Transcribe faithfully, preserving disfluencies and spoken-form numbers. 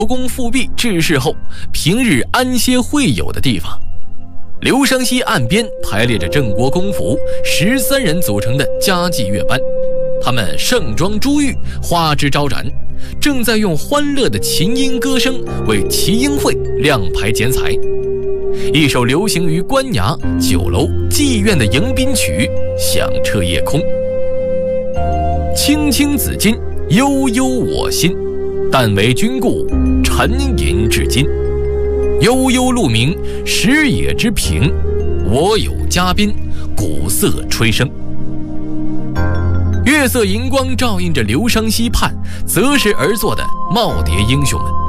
功复辟致仕后，平日安歇会友的地方。流觞溪岸边排列着郑国公府十三人组成的家妓乐班，他们盛装珠玉，花枝招展，正在用欢乐的琴音歌声为齐英会亮牌剪彩。一首流行于官衙、酒楼、妓院的迎宾曲响彻夜空。青青子衿，悠悠我心，但为君故，沉吟至今。悠悠鹿鸣，食野之苹，我有嘉宾，鼓瑟吹笙。月色银光照映着流觞溪畔择时而作的耄耋英雄们，